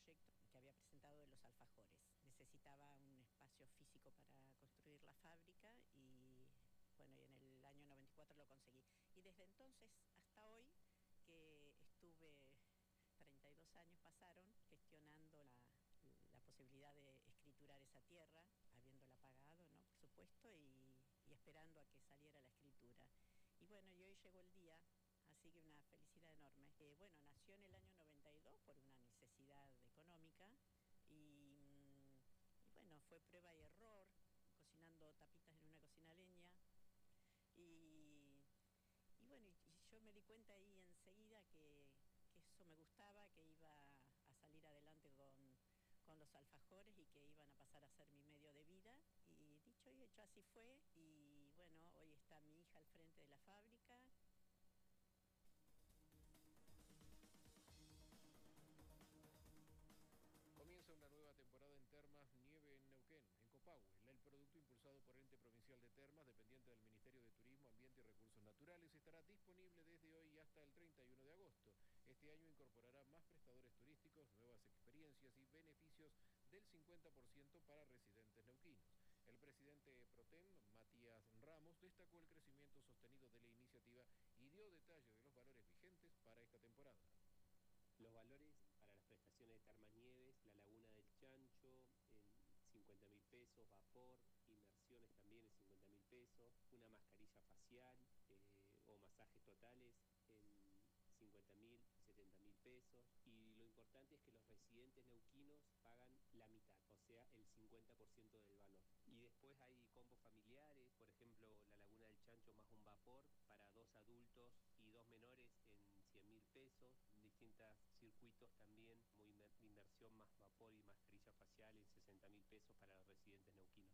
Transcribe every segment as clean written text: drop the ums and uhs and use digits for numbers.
proyecto que había presentado de los alfajores. Necesitaba un espacio físico para construir la fábrica y bueno, y en el año 94 lo conseguí. Y desde entonces hasta hoy, que estuve 32 años pasaron gestionando la posibilidad de escriturar esa tierra, habiéndola pagado, ¿no? Por supuesto, y esperando a que saliera la escritura. Y bueno, y hoy llegó el día, así que una felicidad enorme. Bueno, nació en el año 92 por una necesidad económica y bueno, fue prueba y error, cocinando tapitas en una cocina a leña. Y bueno, y yo me di cuenta ahí enseguida que eso me gustaba, que iba a salir adelante con los alfajores y que iban a pasar a ser mi medio de vida. Y dicho y hecho, así fue. Y bueno, hoy está mi hija al frente de la fábrica. Comienza una nueva temporada en Termas Nieve en Neuquén, en Copahue. El producto impulsado por el Ente Provincial de Termas, dependiente del Ministerio de Turismo, Ambiente y Recursos Naturales, estará disponible desde hoy hasta el 31 de agosto. Este año incorporará más prestadores turísticos, nuevas experiencias y beneficios del 50% para residentes neuquinos. El presidente Protem, Matías Ramos, destacó el crecimiento sostenido de la iniciativa y dio detalles de los valores vigentes para esta temporada. Los valores para las prestaciones de Termas Nieves, la Laguna del Chancho en 50.000 pesos, vapor, inmersiones también en 50.000 pesos, una mascarilla facial o masajes totales en 50.000, 70.000 pesos. Y lo importante es que los residentes neuquinos pagan la mitad, o sea, el 50% del valor. Y después hay combos familiares, por ejemplo, la Laguna del Chancho más un vapor para 2 adultos y 2 menores en 100.000 pesos, distintos circuitos también, muy inmersión más vapor y mascarilla facial en 60.000 pesos para los residentes neuquinos.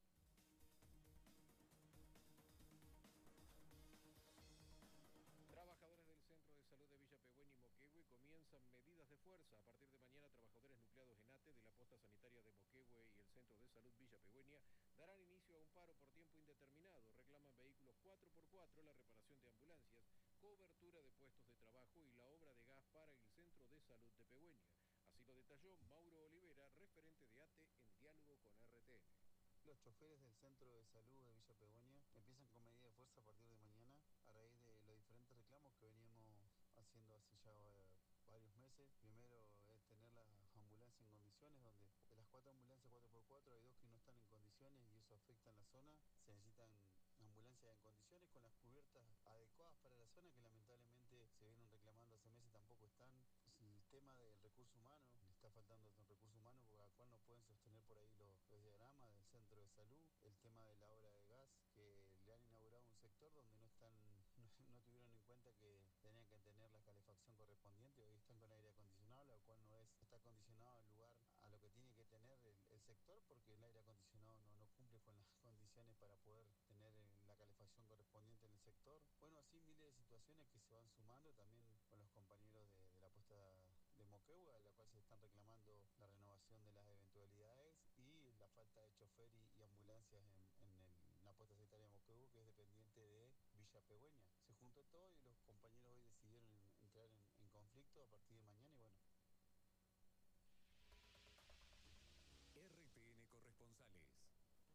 Trabajadores del Centro de Salud de Villa Pehuen y Moquehue comienzan medidas de fuerza. A partir de mañana, trabajadores nucleados en ATE de la posta sanitaria de Moquehue y el Centro de Salud Villa Pehuen darán inicio a un paro por tiempo indeterminado. Reclaman vehículos 4x4, la reparación de ambulancias, cobertura de puestos de trabajo y la obra de gas para el Centro de Salud de Pehuen. Así lo detalló Mauro Olivera, referente de ATE en diálogo con RTN. Los choferes del Centro de Salud de Villa Pehuen empiezan con medida de fuerza a partir de mañana a raíz de los diferentes reclamos que veníamos haciendo hace ya varios meses. Primero es tener las ambulancias en condiciones, donde de las 4 ambulancias 4x4 hay 2 que no están en condiciones y eso afecta en la zona. Se necesitan ambulancias en condiciones con las cubiertas adecuadas para la zona, que lamentablemente se vienen reclamando hace meses, tampoco están. El tema del recurso humano, le está faltando un recurso humano porque al cual no pueden sostener por ahí los diagramas del centro de salud. El tema de la obra de gas, que le han inaugurado un sector donde no tuvieron en cuenta que tenían que tener la calefacción correspondiente. Hoy están con aire acondicionado, lo cual no está acondicionado al lugar, a lo que tiene que tener el sector, porque el aire acondicionado no cumple con las condiciones para poder tener la calefacción correspondiente en el sector. Bueno, así miles de situaciones que se van sumando también con los compañeros de la posta de Moquehue, a la cual se están reclamando la renovación de las eventualidades y la falta de chofer y ambulancias en la posta sanitaria de Moquehue, que es dependiente de Villa Pehuen. Se juntó todo y los compañeros hoy decidieron entrar en conflicto a partir de mañana y bueno. RTN Corresponsales.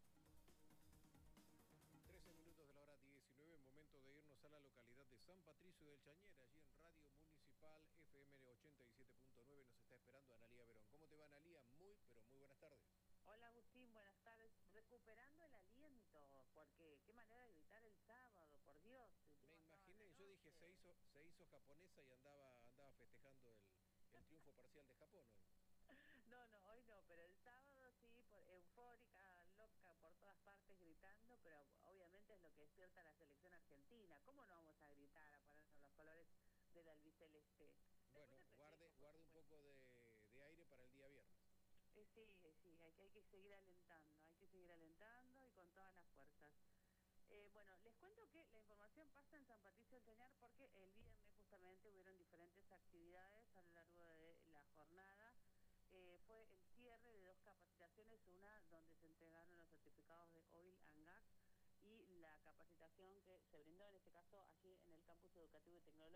13 minutos de la hora 19, momento de irnos a la localidad de San Patricio del Chañar, allí en Radio Municipal FM 87.9 nos está esperando Analía Verón. ¿Cómo te va, Analía? Muy, pero muy buenas tardes. Hola Agustín, buenas tardes. Recuperando el aliento, porque qué manera de gritar el sábado, por Dios. Me imaginé, yo dije se hizo japonesa y andaba festejando el triunfo parcial de Japón hoy. No, hoy no, pero el sábado sí, eufórica, loca, por todas partes gritando, pero obviamente es lo que despierta la selección argentina. ¿Cómo no vamos a gritar, a ponernos los colores del albiceleste? Bueno, guarde un poco de aire para el día viernes. Sí, hay que seguir alentando y con todas las fuerzas. Bueno, les cuento que la información pasa en San Patricio del Chañar porque el viernes justamente hubieron diferentes actividades a lo largo de la jornada. Fue el cierre de 2 capacitaciones, una donde se entregaron los certificados de Oil and Gas y la capacitación que se brindó en este caso allí en el campus educativo